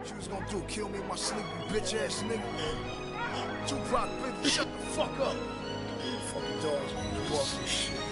you was gonna do? Kill me in my sleep, you bitch ass nigga. Tupac, baby, shut the fuck up. Fucking dogs, you walk this shit.